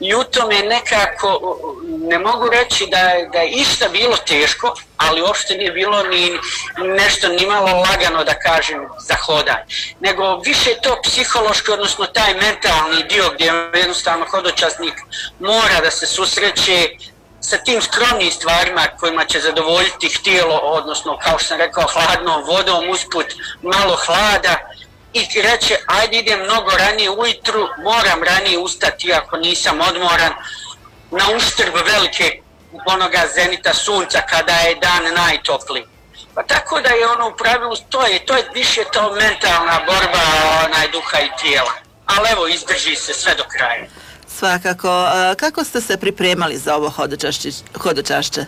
i u tome nekako ne mogu reći da je išta bilo teško, ali uopšte nije bilo ni nešto nimalo lagano da kažem za hodanje, nego više je to psihološki, odnosno taj mentalni dio gdje jednostavno hodočasnik mora da se susreće sa tim skromnim stvarima kojima će zadovoljiti tijelo, odnosno kao što sam rekao hladnom vodom, usput malo hlada i reće ajde idem mnogo ranije ujutru, moram ranije ustati iako nisam odmoran, na uštrb velike onoga zenita sunca kada je dan najtopliji. Pa tako da je ono u pravilu, to je više to mentalna borba duha i tijela. Ali evo, izdrži se sve do kraja. Svakako. Kako ste se pripremali za ovo hodočašće?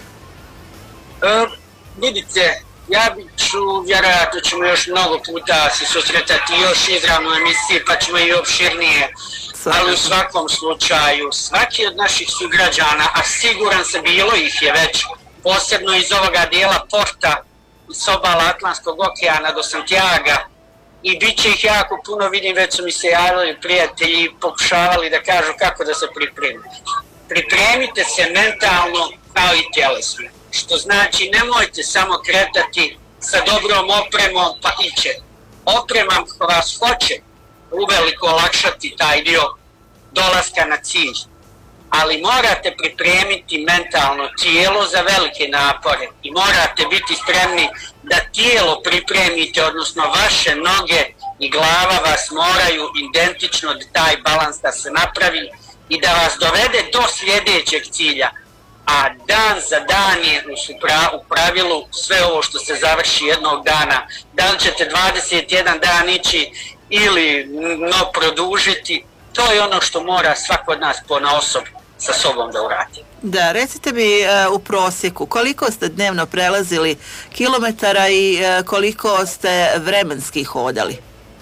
Vidite, vjerojatno ćemo još mnogo puta se susretati još izravno u emisiji, pa ćemo i opširnije. Ali u svakom slučaju, svaki od naših sugrađana, a siguran sam bilo ih je već, posebno iz ovoga dijela porta, iz obala Atlantskog okeana do Santiaga, i bit će ih jako puno, vidim, već su mi se javili prijatelji i pokušavali da kažu kako da se pripremite. Pripremite se mentalno kao i tjelesno, što znači nemojte samo kretati sa dobrom opremom pa iće. Oprema vas hoće uveliko olakšati taj dio dolaska na cilj, ali morate pripremiti mentalno tijelo za velike napore i morate biti spremni da tijelo pripremite, odnosno vaše noge i glava vas moraju identično da taj balans da se napravi i da vas dovede do sljedećeg cilja, a dan za dan je u pravilu sve ovo što se završi jednog dana. Da li ćete 21 dan ići ili produžiti, to je ono što mora svako od nas ponaosob sa sobom da uradi. Da, recite mi u prosjeku koliko ste dnevno prelazili kilometara i koliko ste vremenski hodali?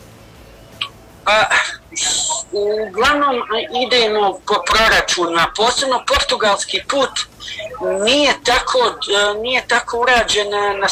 Uglavnom idemo po proračunima, posebno portugalski put nije tako urađen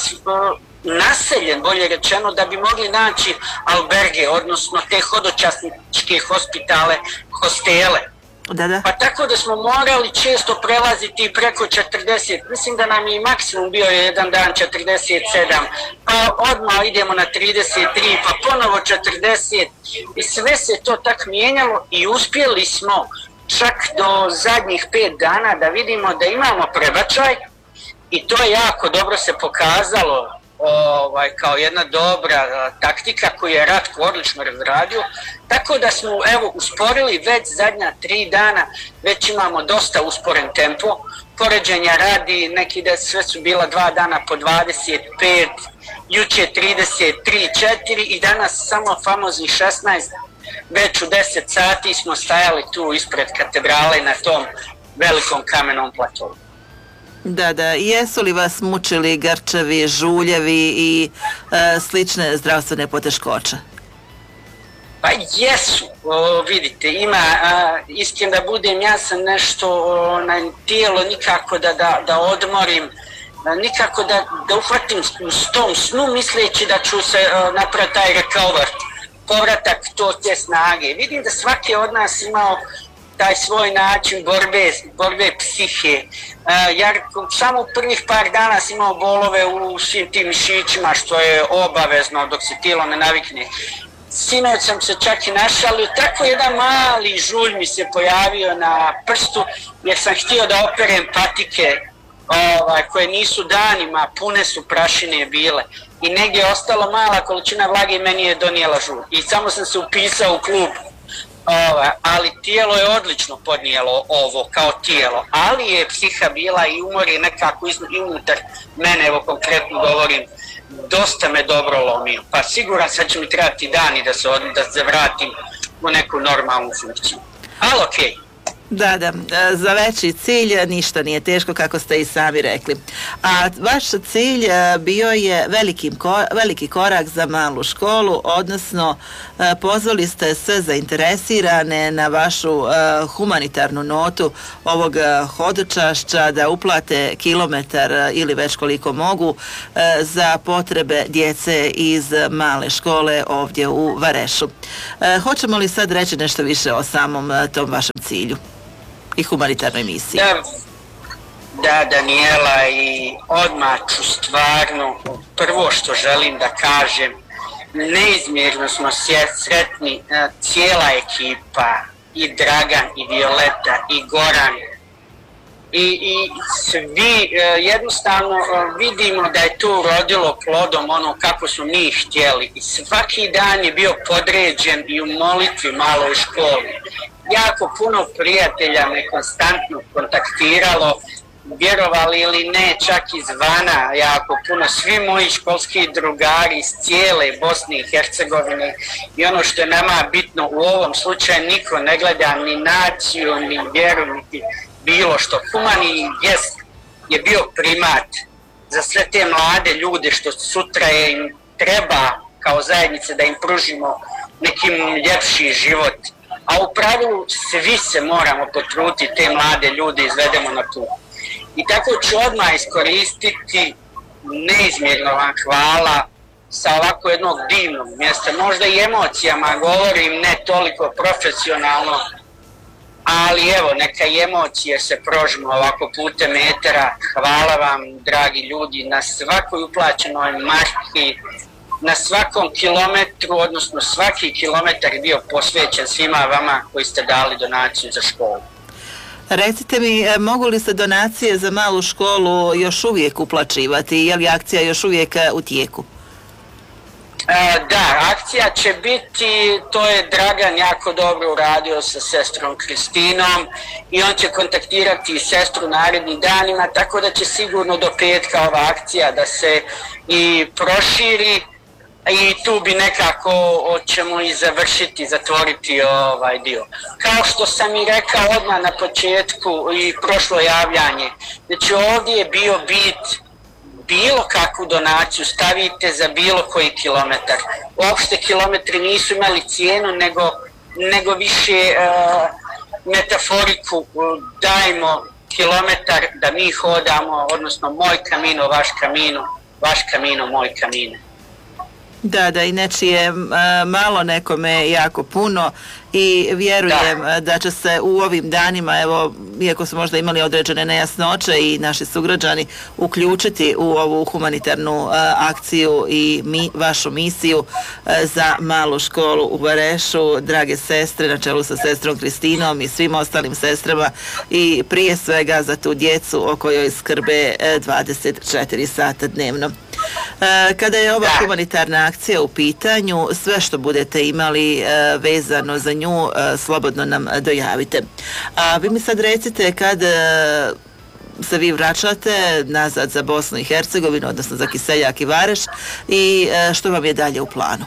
naseljen, bolje rečeno, da bi mogli naći alberge, odnosno te hodočasničke hospitale, hostele. Da. Pa tako da smo morali često prelaziti preko 40, mislim da nam je maksimum bio jedan dan 47, pa odmah idemo na 33, pa ponovo 40 i sve se to tak mijenjalo i uspjeli smo čak do zadnjih 5 dana da vidimo da imamo prebačaj i to je jako dobro se pokazalo kao jedna dobra taktika koju je Ratko odlično razradio, tako da smo usporili već zadnja 3 dana, već imamo dosta usporen tempo, poređenja radi, neki da sve su bila 2 dana po 25, juče 33, 4 i danas samo famoznih 16, već u 10 sati smo stajali tu ispred katedrale na tom velikom kamenom platovu. Da, jesu li vas mučili grčevi, žuljevi i slične zdravstvene poteškoće? Pa jesu, vidite, ima, iskreno da budem, ja sam nešto na tijelo nikako da odmorim, nikako da uhvatim u tom snu misleći da ću se napraviti taj recover, povratak te snage. Vidim da svaki od nas imao taj svoj način borbe psihe. Ja samo u prvih par dana sam imao bolove u svim tim mišićima, što je obavezno dok se tijelo ne navikne. Sinoć sam se čak i našalio, tako jedan mali žulj mi se pojavio na prstu jer sam htio da operem patike koje nisu danima, pune su prašine bile i negdje je ostala mala količina vlage i meni je donijela žulj. I samo sam se upisao u klub. Ali tijelo je odlično podnijelo ovo kao tijelo, ali je psiha bila i umor je nekako unutar mene, evo konkretno govorim, dosta me dobro lomio, pa siguran sad će mi trebati dani da se vratim u neku normalnu funkciju, ali okej. Da, za veći cilj ništa nije teško, kako ste i sami rekli. A vaš cilj bio je veliki korak za malu školu, odnosno pozvali ste sve zainteresirane na vašu humanitarnu notu ovog hodočašća da uplate kilometar ili već koliko mogu za potrebe djece iz male škole ovdje u Varešu. Hoćemo li sad reći nešto više o samom tom vašem cilju? i humanitarnoj misiji. Da, Daniela, i odmah ću stvarno, prvo što želim da kažem, neizmjerno smo sretni, cijela ekipa, i Dragan, i Violeta, i Goran, i svi jednostavno vidimo da je to urodilo plodom ono kako smo mi htjeli. I svaki dan je bio podređen i u molitvi maloj školi. Jako puno prijatelja me konstantno kontaktiralo, vjerovali ili ne, čak izvana jako puno, svi moji školski drugari iz cijele Bosne i Hercegovine, i ono što je nama bitno u ovom slučaju, niko ne gleda ni naciju, ni vjeru, ni bilo što. Humani gest je bio primat za sve te mlade ljude što sutra im treba kao zajednice da im pružimo nekim ljepši život. A u pravilu svi se moramo potruditi te mlade ljude izvedemo na put. I tako ću odmah iskoristiti, neizmjerno vam hvala sa ovako jednog divnog mjesta. Možda i emocijama govorim, ne toliko profesionalno, ali evo, neka i emocije se prožmu ovako putem etera. Hvala vam, dragi ljudi, na svakoj uplaćenoj marki, na svakom kilometru, odnosno svaki kilometar je bio posvećen svima vama koji ste dali donaciju za školu. Recite mi, mogu li se donacije za malu školu još uvijek uplaćivati? Je li akcija još uvijek u tijeku? Da, akcija će biti, to je Dragan jako dobro uradio sa sestrom Kristinom i on će kontaktirati sestru narednih danima, tako da će sigurno do petka ova akcija da se i proširi i tu bi nekako ćemo i završiti, zatvoriti ovaj dio. Kao što sam i rekao odmah na početku i prošlo javljanje, znači ovdje je bio bit bilo kakvu donaciju stavite za bilo koji kilometar. Uopšte kilometri nisu imali cijenu, nego više metaforiku dajmo kilometar da mi hodamo, odnosno moj kamino, vaš kamino, moj kamine. Da, inače je malo nekome jako puno i vjerujem da će se u ovim danima, evo, iako smo možda imali određene nejasnoće i naši sugrađani, uključiti u ovu humanitarnu akciju i vašu misiju za malu školu u Varešu, drage sestre na čelu sa sestrom Kristinom i svim ostalim sestrama i prije svega za tu djecu o kojoj skrbe 24 sata dnevno. Kada je ova humanitarna akcija u pitanju, sve što budete imali vezano za nju, slobodno nam dojavite. A vi mi sad recite kad se vi vraćate nazad za Bosnu i Hercegovinu, odnosno za Kiseljak i Vareš, i što vam je dalje u planu?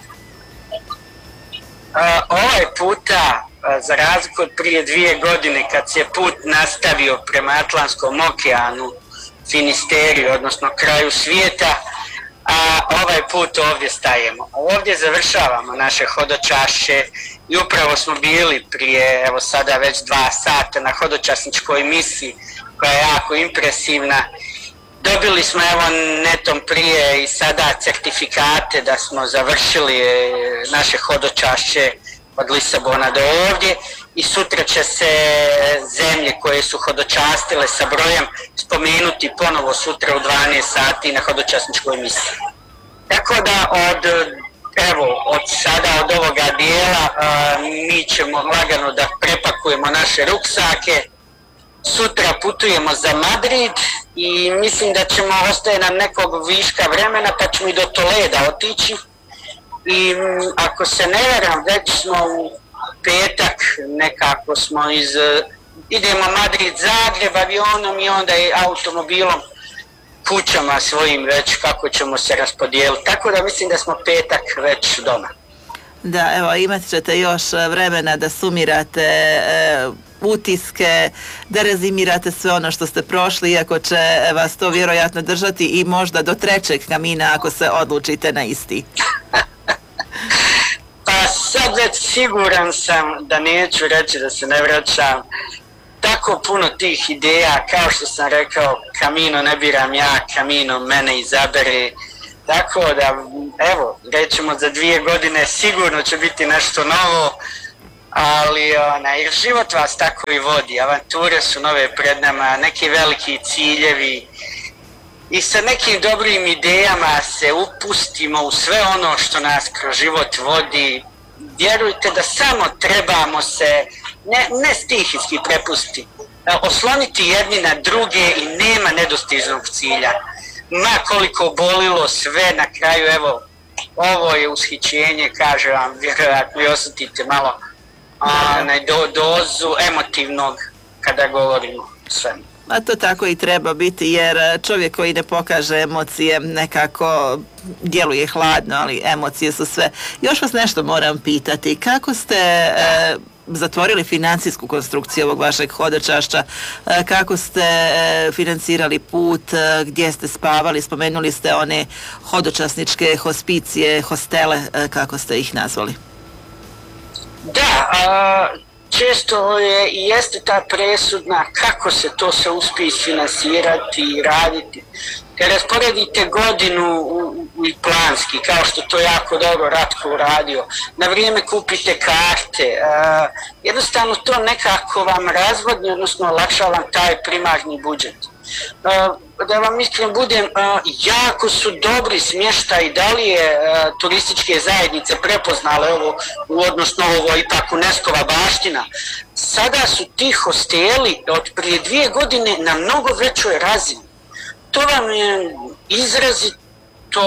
Ovaj puta, za razliku od prije 2 godine kad se put nastavio prema Atlantskom okeanu, Finisteriju, odnosno kraju svijeta, a ovaj put ovdje stajemo. Ovdje završavamo naše hodočašće i upravo smo bili prije, evo sada već 2 sata na hodočasničkoj misiji koja je jako impresivna. Dobili smo evo netom prije i sada certifikate da smo završili naše hodočašće od Lisabona do ovdje i sutra će se zemlje koje su hodočastile sa brojem spomenuti ponovo sutra u 12 sati na hodočasničkoj misiji. Tako da od sada od ovoga dijela mi ćemo lagano da prepakujemo naše ruksake, sutra putujemo za Madrid i mislim da ćemo ostaje nam nekog viška vremena pa ćemo i do Toleda otići. I ako se ne varam, već smo u petak nekako smo idemo Madrid-Zagreb avionom i onda i automobilom kućama svojim već kako ćemo se raspodijeliti. Tako da mislim da smo petak već doma. Da, evo imat ćete još vremena da sumirate utiske, da rezimirate sve ono što ste prošli, iako će vas to vjerojatno držati i možda do 3. kamina ako se odlučite na isti. Pa sad već siguran sam da neću reći da se ne vraćam. Tako puno tih ideja, kao što sam rekao, kamino ne biram ja, kamino mene izabere. Tako da, evo, rećemo za 2 godine sigurno će biti nešto novo, ali jer život vas tako i vodi, avanture su nove pred nama, neki veliki ciljevi i sa nekim dobrim idejama se upustimo u sve ono što nas kroz život vodi. Vjerujte da samo trebamo se, ne stihijski prepustiti, osloniti jedni na druge i nema nedostižnog cilja. Ma koliko bolilo sve, na kraju evo, ovo je ushićenje, kaže vam, vjerojatno i osjetite malo dozu emotivnog kada govorimo o svemu. A to tako i treba biti, jer čovjek koji ne pokaže emocije nekako djeluje hladno, ali emocije su sve. Još vas nešto moram pitati, kako ste zatvorili financijsku konstrukciju ovog vašeg hodočašća, kako ste financirali put, gdje ste spavali, spomenuli ste one hodočasničke hospicije, hostele, kako ste ih nazvali? Da, često je i jeste ta presudna kako se to se uspije isfinansirati i raditi. Kad rasporedite godinu i planski, kao što to jako dobro Ratko uradio, na vrijeme kupite karte, jednostavno to nekako vam razvodni, odnosno olakšava vam taj primarni budžet. Da vam iskren budem, jako su dobri smještaj, da li je turističke zajednice prepoznale ovo, odnosno ovo ipak UNESCO-va baština. Sada su ti hosteli od prije 2 godine na mnogo većoj razini. To vam je izrazito,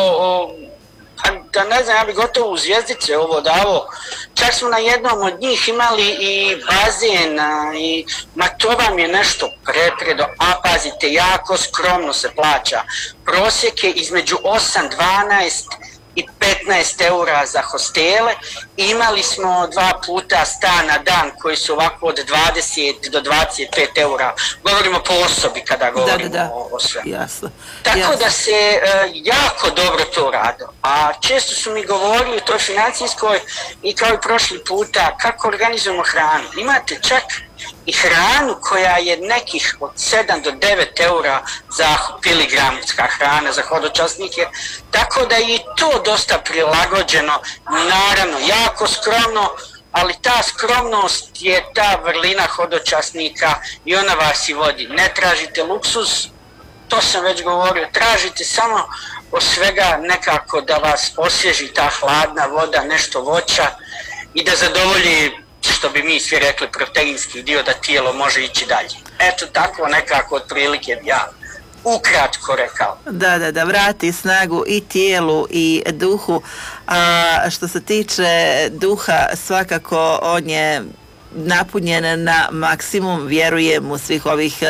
da ne znam, ja bi gotovo u zvjezdice ovo davo. Čak smo na jednom od njih imali i bazen, ma to vam je nešto prepredo, a pazite, jako skromno se plaća. Prosjek je između 8, 12 i 15 eura za hostele. Imali smo 2 puta stan na dan koji su ovako od 20 do 25 eura. Govorimo po osobi kada govorimo o svemu. Jasno. Tako da se jako dobro to rado. A često su mi govorili u toj financijskoj i kao i prošli puta kako organizujemo hranu. Imate čak i hranu koja je nekih od 7 do 9 eura za piligramska hrana, za hodočasnike, tako da je i to dosta prilagođeno, naravno jako skromno, ali ta skromnost je ta vrlina hodočasnika i ona vas i vodi. Ne tražite luksuz, to sam već govorio, tražite samo od svega nekako da vas osvježi ta hladna voda, nešto voća i da zadovolji, što bi mi svi rekli, proteinski dio da tijelo može ići dalje. Eto tako nekako otprilike bi ja ukratko rekao. Da, vrati snagu i tijelu i duhu. A što se tiče duha, svakako on je napunjen na maksimum, vjerujem, u svih ovih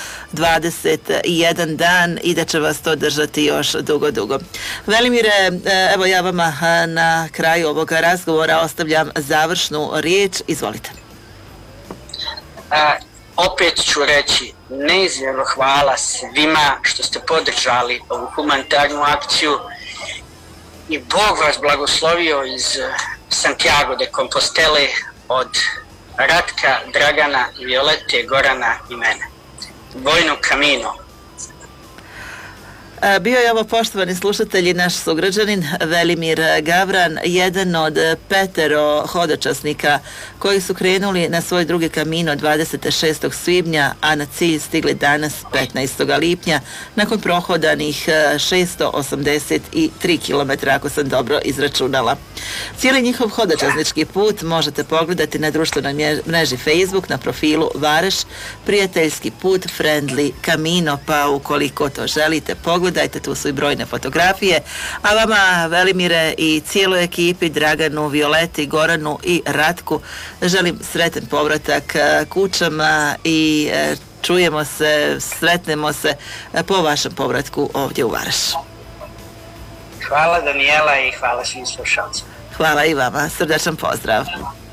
21 dan i da će vas to držati još dugo. Velimire, evo ja vama na kraju ovoga razgovora ostavljam završnu riječ, izvolite. Opet ću reći neizmjerno hvala svima što ste podržali ovu humanitarnu akciju i Bog vas blagoslovio iz Santiago de Compostele od Ratka, Dragana, Violete, Gorana i mene. Vojno Camino. Bio je ovo, poštovani slušatelji, naš sugrađanin Velimir Gavran, jedan od 5 hodočasnika koji su krenuli na svoj drugi Camino 26. svibnja, a na cilj stigli danas 15. lipnja nakon prohodanih 683 km, ako sam dobro izračunala. Cijeli njihov hodočasnički put možete pogledati na društvenoj mreži Facebook na profilu Vareš prijateljski put Friendly Camino, pa ukoliko to želite pogledajte, tu su i brojne fotografije. A vama, Velimire, i cijeloj ekipi, Draganu, Violeti, Goranu i Ratku, želim sretan povratak kućama i čujemo se, sretnemo se po vašem povratku ovdje u Vareš. Hvala Danijela i hvala svim slušalcima. Hvala i vama, srdačan pozdrav.